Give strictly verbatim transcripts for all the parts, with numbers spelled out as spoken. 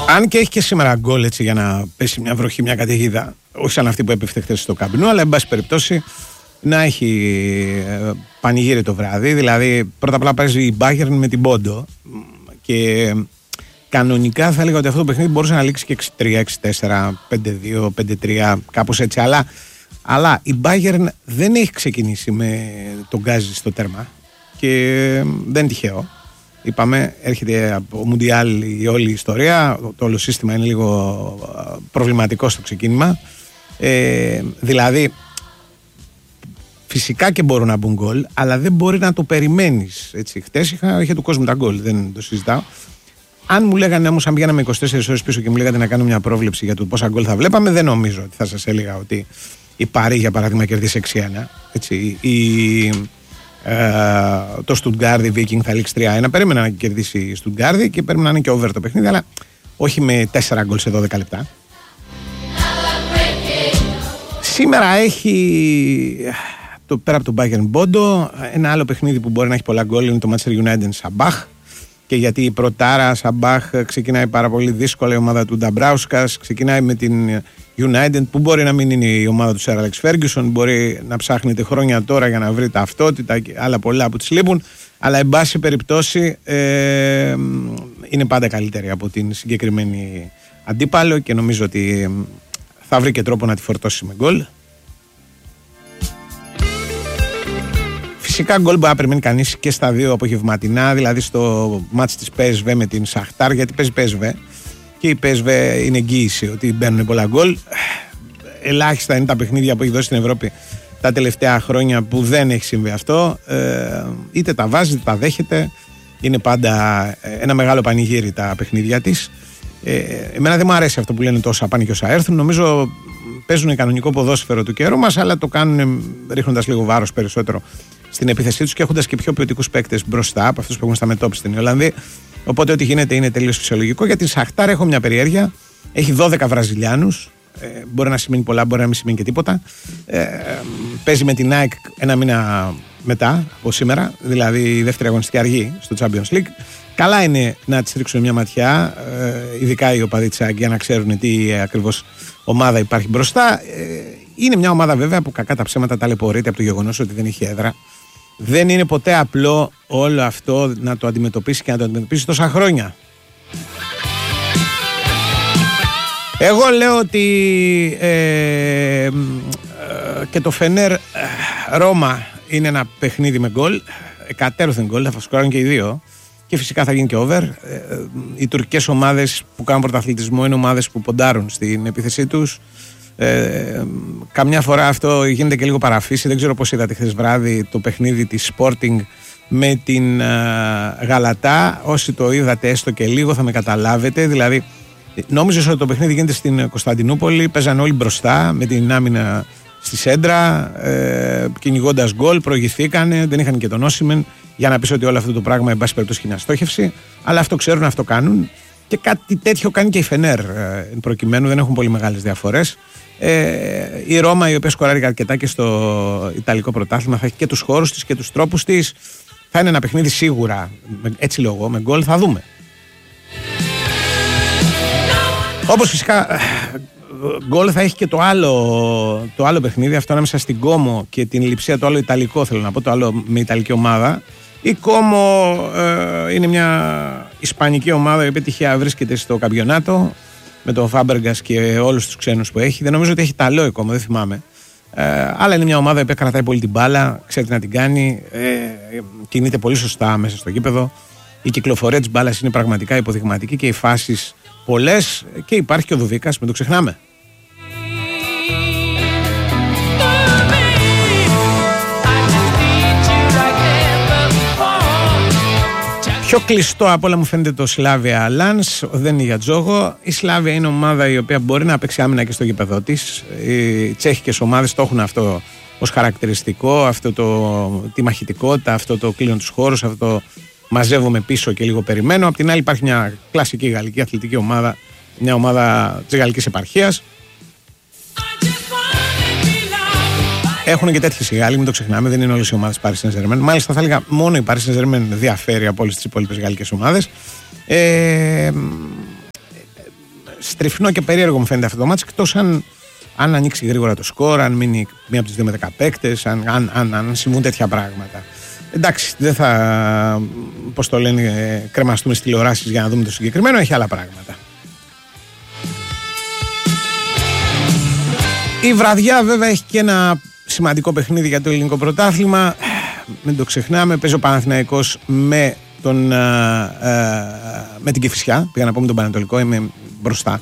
Αν και έχει και σήμερα γκολ έτσι για να πέσει μια βροχή, μια καταιγίδα, όχι σαν αυτή που έπεφτε χθες στο Camp Nou, αλλά εν πάση περιπτώσει να έχει πανηγύρι το βράδυ. Δηλαδή πρώτα απ' όλα παίζει η Bayern με την Πόντο και κανονικά θα έλεγα ότι αυτό το παιχνίδι μπορούσε να λήξει και έξι τρία, έξι τέσσερα, πέντε δύο, πέντε τρία, κάπως έτσι, αλλά, αλλά η Bayern δεν έχει ξεκινήσει με τον Γκάζι στο τέρμα και δεν είναι τυχαίο. Είπαμε, έρχεται από Μουντιάλ η όλη η ιστορία, το όλο σύστημα είναι λίγο προβληματικό στο ξεκίνημα. Ε, δηλαδή, φυσικά και μπορούν να μπουν γκολ, αλλά δεν μπορεί να το περιμένεις. Έτσι. Χτες είχα, είχε του κόσμου τα γκολ, δεν το συζητάω. Αν μου λέγανε όμως, αν πηγαίναμε είκοσι τέσσερις ώρες πίσω και μου λέγατε να κάνω μια πρόβλεψη για το πόσα γκολ θα βλέπαμε, δεν νομίζω ότι θα σας έλεγα ότι η Παρί, για παράδειγμα, κερδίσει έξι ένα. Έτσι. Η, Uh, το Στουτγκάρδι Βίκινγκ θα λήξει τρία ένα. Περίμενα να κερδίσει η Στουτγκάρδι και περίμενα να είναι και over το παιχνίδι, αλλά όχι με τέσσερα γκολ σε δώδεκα λεπτά. Σήμερα έχει το, πέρα από τον Bayern Bondo, ένα άλλο παιχνίδι που μπορεί να έχει πολλά γκολ είναι το Manchester United Σαμπάχ. Και γιατί η πρωτάρα Σαμπάχ ξεκινάει πάρα πολύ δύσκολα, η ομάδα του Νταμπράουσκας ξεκινάει με την United που μπορεί να μην είναι η ομάδα του Σερ Αλεξ Φέργκιουσον, μπορεί να ψάχνετε χρόνια τώρα για να βρει ταυτότητα και άλλα πολλά που της λείπουν, αλλά εν πάση περιπτώσει ε, είναι πάντα καλύτερη από την συγκεκριμένη αντίπαλο και νομίζω ότι θα βρει και τρόπο να τη φορτώσει με γκολ. Φυσικά γκολ μπορεί να περιμένει κανείς και στα δύο απογευματινά, δηλαδή στο μάτς της πι ες βι με την Σαχτάρ, γιατί παίζει πι ες βι και η πι ες βι είναι εγγύηση ότι μπαίνουν πολλά γκολ. Ελάχιστα είναι τα παιχνίδια που έχει δώσει στην Ευρώπη τα τελευταία χρόνια που δεν έχει συμβεί αυτό. Ε, είτε τα βάζει είτε τα δέχεται. Είναι πάντα ένα μεγάλο πανηγύρι τα παιχνίδια της. Ε, εμένα δεν μου αρέσει αυτό που λένε τόσα πάνε και όσα έρθουν. Νομίζω παίζουν κανονικό ποδόσφαιρο του καιρού μας, αλλά το κάνουν ρίχνοντας λίγο βάρος περισσότερο στην επίθεσή τους και έχοντας και πιο ποιοτικούς παίκτες μπροστά από αυτούς που έχουν στα μετώπιση στην Ολλανδία. Οπότε ό,τι γίνεται είναι τελείως φυσιολογικό. Για την Σαχτάρ έχω μια περιέργεια. Έχει δώδεκα Βραζιλιάνους. Ε, μπορεί να σημαίνει πολλά, μπορεί να μην σημαίνει και τίποτα. Ε, παίζει με την ΑΕΚ ένα μήνα μετά από σήμερα, δηλαδή η δεύτερη αγωνιστική αργή στο Champions League. Καλά είναι να της ρίξουν μια ματιά, ε, ειδικά οι οπαδοί της ΑΕΚ, για να ξέρουν τι ακριβώς ομάδα υπάρχει μπροστά. Ε, είναι μια ομάδα βέβαια που κακά τα ψέματα ταλαιπωρείται από το γεγονός ότι δεν έχει έδρα. Δεν είναι ποτέ απλό όλο αυτό να το αντιμετωπίσει και να το αντιμετωπίσει τόσα χρόνια. Εγώ λέω ότι ε, ε, και το Φενέρ ε, Ρώμα είναι ένα παιχνίδι με γκολ, εκατέρωθεν γκολ, θα σκοράρουν και οι δύο και φυσικά θα γίνει και over. Ε, οι τουρκικές ομάδες που κάνουν πρωταθλητισμό είναι ομάδες που ποντάρουν στην επίθεσή τους. Ε, καμιά φορά αυτό γίνεται και λίγο παραφύση. Δεν ξέρω πώς είδατε χθες βράδυ το παιχνίδι της Sporting με την ε, Γαλατά. Όσοι το είδατε έστω και λίγο θα με καταλάβετε. Δηλαδή νόμιζες ότι το παιχνίδι γίνεται στην Κωνσταντινούπολη, παίζαν όλοι μπροστά με την άμυνα στη σέντρα, ε, κυνηγώντας γκολ, προηγηθήκανε, δεν είχαν και τον Όσιμεν για να πεις ότι όλο αυτό το πράγμα εν πάση περιπτώσει είναι αστόχευση, αλλά αυτό ξέρουν, αυτό κάνουν. Και κάτι τέτοιο κάνει και η Φενέρ ε, προκειμένου, δεν έχουν πολύ μεγάλες διαφορές. Ε, η Ρώμα, η οποία σκοράρει αρκετά και στο Ιταλικό πρωτάθλημα, θα έχει και τους χώρους της και τους τρόπους της. Θα είναι ένα παιχνίδι σίγουρα, έτσι λέω εγώ, με γκολ, θα δούμε. Όπως φυσικά γκολ θα έχει και το άλλο, το άλλο παιχνίδι, αυτό ανάμεσα στην Κόμο και την Λειψία, το άλλο Ιταλικό θέλω να πω, το άλλο με Ιταλική ομάδα. Η Κόμο ε, είναι μια Ισπανική ομάδα η οποία τυχαία βρίσκεται στο καμπιονάτο με τον Φάμπεργκας και όλους τους ξένους που έχει. Δεν νομίζω ότι έχει ταλό η Κόμο, δεν θυμάμαι. Ε, αλλά είναι μια ομάδα η οποία κρατάει πολύ την μπάλα, ξέρει τι να την κάνει, ε, κινείται πολύ σωστά μέσα στο γήπεδο. Η κυκλοφορία της μπάλας είναι πραγματικά υποδειγματική και οι φάσεις πολλές και υπάρχει και ο Δουδίκας, μην το ξεχνάμε. Πιο κλειστό από όλα μου φαίνεται το Σλάβια Λανς, δεν είναι για τζόγο. Η Σλάβια είναι ομάδα η οποία μπορεί να παίξει άμυνα και στο γήπεδό της. Οι τσέχικες ομάδες το έχουν αυτό ως χαρακτηριστικό, αυτό το, τη μαχητικότητα, αυτό το κλείνω τους χώρους, αυτό το μαζεύομαι πίσω και λίγο περιμένω. Απ' την άλλη υπάρχει μια κλασική γαλλική αθλητική ομάδα, μια ομάδα της γαλλικής επαρχίας. Έχουν και τέτοιες οι Γάλλοι, μην το ξεχνάμε, δεν είναι όλες οι ομάδες Paris Saint-Germain. Μάλιστα θα έλεγα μόνο η Paris Saint-Germain διαφέρει από όλες τις υπόλοιπες γαλλικές ομάδες. Ε, στριφνό και περίεργο μου φαίνεται αυτό το μάτς, εκτός αν, αν ανοίξει γρήγορα το σκορ, αν μείνει μία από τις δύο με δέκα παίκτες, αν, αν, αν, αν συμβούν τέτοια πράγματα. Εντάξει, δεν θα, πώς το λένε, κρεμαστούμε στις τηλεοράσεις για να δούμε το συγκεκριμένο, έχει άλλα πράγματα. Η βραδιά βέβαια έχει και ένα σημαντικό παιχνίδι για το ελληνικό πρωτάθλημα. Μην το ξεχνάμε, παίζει ο Παναθηναϊκός με, τον, ε, ε, με την Κηφισιά. Πήγα να πω με τον Πανετολικό, είμαι μπροστά.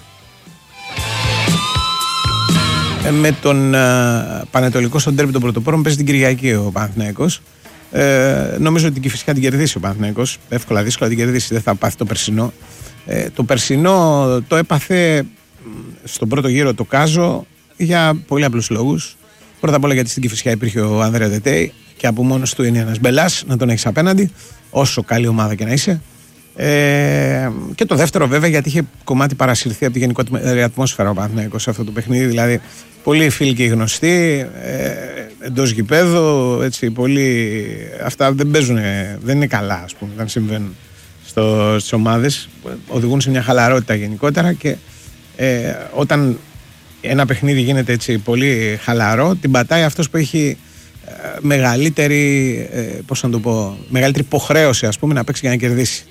Ε, με τον ε, Πανετολικό στον ντέρμπι των Πρωτοπόρων παίζει την Κυριακή ο Παναθηναϊκός. Ε, νομίζω ότι την Κηφισιά την κερδίσει ο Παναθηναϊκός. Εύκολα, δύσκολα την κερδίσει, δεν θα πάθει το περσινό. Ε, το περσινό το έπαθε στον πρώτο γύρο το Κάζο για πολύ απλούς λόγους. Πρώτα απ' όλα γιατί στην Κηφισιά υπήρχε ο Ανδρέα Τετέι και από μόνος του είναι ένας μπελάς να τον έχεις απέναντι, όσο καλή ομάδα και να είσαι. Ε, και το δεύτερο βέβαια γιατί είχε κομμάτι παρασυρθεί από τη γενικότερη ατμόσφαιρα ο Παναθηναϊκός σε αυτό το παιχνίδι. Δηλαδή, πολλοί φίλοι και γνωστοί ε, εντός γηπέδου, έτσι, πολλοί, αυτά δεν παίζουν, δεν είναι καλά, ας πούμε, όταν συμβαίνουν στο, στις ομάδες. Οδηγούν σε μια χαλαρότητα γενικότερα και ε, όταν ένα παιχνίδι γίνεται έτσι πολύ χαλαρό, την πατάει αυτός που έχει ε, μεγαλύτερη, ε, πώς να το πω, μεγαλύτερη υποχρέωση, ας πούμε, να παίξει για να κερδίσει.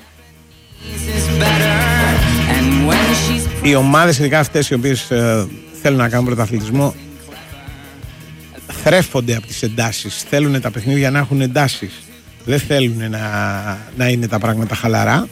Οι ομάδες, ειδικά αυτές οι οποίες ε, θέλουν να κάνουν πρωταθλητισμό, θρέφονται από τις εντάσεις. Θέλουν τα παιχνίδια να έχουν εντάσεις. Δεν θέλουν να, να είναι τα πράγματα χαλαρά.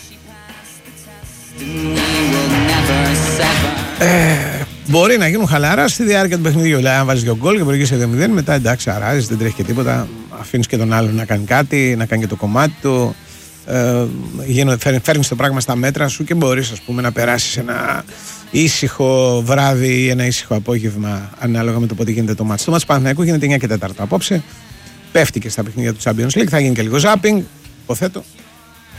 Ε, μπορεί να γίνουν χαλαρά στη διάρκεια του παιχνιδιού. Δηλαδή, αν βάζεις δύο γκολ και προηγείς σε δύο μηδέν, μετά εντάξει, αράζεις, δεν τρέχει και τίποτα. Αφήνεις και τον άλλον να κάνει κάτι, να κάνει και το κομμάτι του. Ε, φέρνεις το πράγμα στα μέτρα σου και μπορείς, ας πούμε, να περάσεις ένα ήσυχο βράδυ ή ένα ήσυχο απόγευμα, ανάλογα με το πότε γίνεται το μάτς. Το μάτς του Παναθηναϊκού γίνεται εννιά και τέσσερα απόψε. Πέφτει και στα παιχνίδια του Champions League, θα γίνει και λίγο zapping, υποθέτω.